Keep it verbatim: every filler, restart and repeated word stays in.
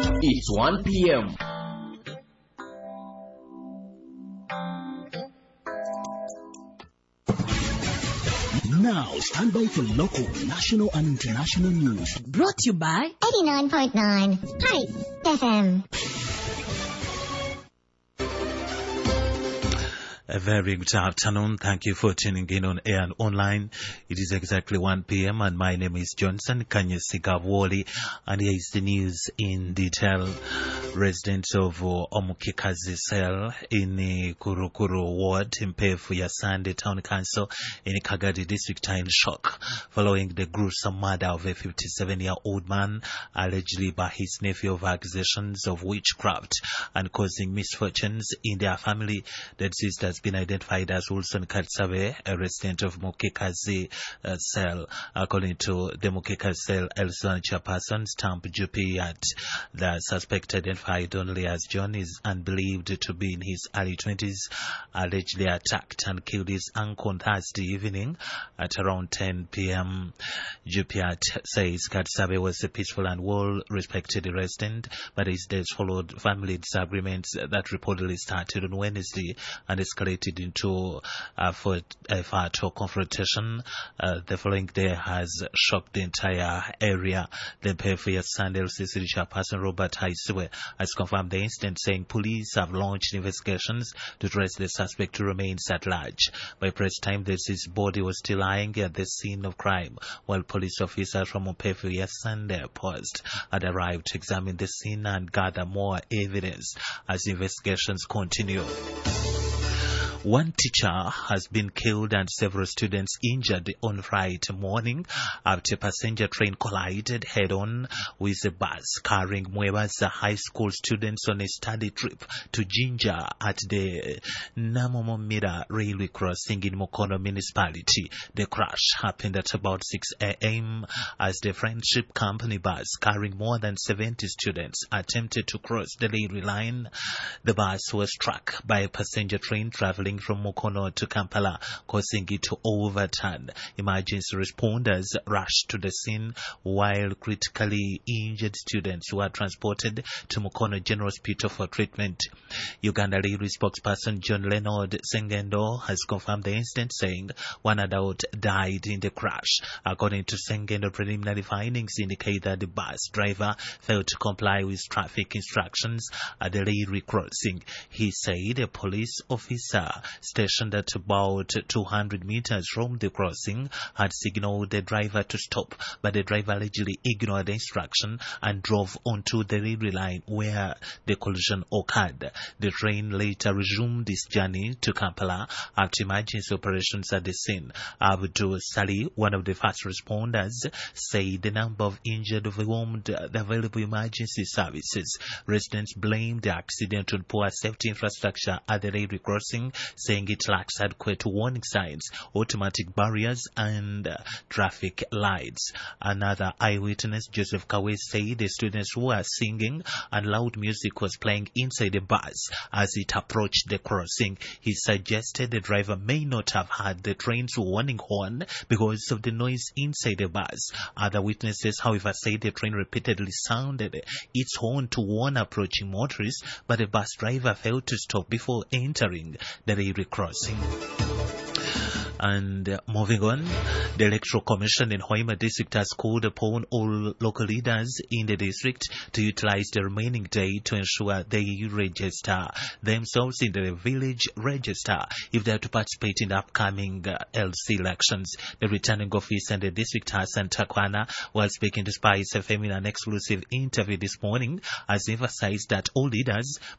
It's one p m Now, stand by for local, national, and international news. Brought to you by eighty-nine point nine Hype F M. A very good afternoon. Thank you for tuning in on air and online. It is exactly one p m and my name is Johnson Kanyesiga-Woli, and here is the news in detail. Residents of uh, Omukikazi Cell in the Kurukuru ward in Mpefu Sunday Town Council in Kagadi district are in shock following the gruesome murder of a fifty-seven-year-old man allegedly by his nephew of accusations of witchcraft and causing misfortunes in their family. The deceased has been identified as Wilson Katsabe, a resident of Mukikazi uh, Cell. According to the Mukikazi Cell Elson chairperson Stamp Jupiat, the suspect identified only as John is unbelieved to be in his early twenties, allegedly attacked and killed his uncle on Thursday evening at around ten p m Jupiat says Katsabe was a peaceful and well-respected resident, but his death followed family disagreements that reportedly started on Wednesday and escalated into a fatal confrontation. Uh, the following day has shocked the entire area. The Mpefu Sunday L C C chairperson Robert Haiswe has confirmed the incident, saying police have launched investigations to trace the suspect who remains at large. By press time, his body was still lying at the scene of crime, while police officers from Mpefu Sunday Post had arrived to examine the scene and gather more evidence as investigations continue. One teacher has been killed and several students injured on Friday morning after a passenger train collided head-on with a bus carrying Mwebaza High School students on a study trip to Jinja at the Namomomira railway crossing in Mukono municipality. The crash happened at about six a m as the Friendship Company bus carrying more than seventy students attempted to cross the railway line. The bus was struck by a passenger train traveling from Mukono to Kampala, causing it to overturn. Emergency responders rushed to the scene while critically injured students were transported to Mukono General Hospital for treatment. Uganda Railway spokesperson John Leonard Sengendo has confirmed the incident, saying one adult died in the crash. According to Sengendo, preliminary findings indicate that the bus driver failed to comply with traffic instructions at the railway crossing. He said a police officer stationed at about two hundred meters from the crossing had signaled the driver to stop, but the driver allegedly ignored the instruction and drove onto the railway line where the collision occurred. The train later resumed its journey to Kampala after emergency operations at the scene. Abdul Sali, one of the first responders, said the number of injured overwhelmed the available emergency services. Residents blamed the accident on poor safety infrastructure at the railway crossing, saying it lacks adequate warning signs, automatic barriers, and uh, traffic lights. Another eyewitness, Joseph Kawe, said the students who were singing and loud music was playing inside the bus as it approached the crossing. He suggested the driver may not have had the train's warning horn because of the noise inside the bus. Other witnesses, however, said the train repeatedly sounded its horn to warn approaching motorists, but the bus driver failed to stop before entering the railway crossing. And uh, moving on, the Electoral Commission in Hoima District has called upon all local leaders in the district to utilize the remaining day to ensure they register themselves in the village register if they are to participate in the upcoming uh, L C elections. The returning officer and the district Hassan Takwana, while speaking to Spice F M in an exclusive interview this morning, has emphasized that all leaders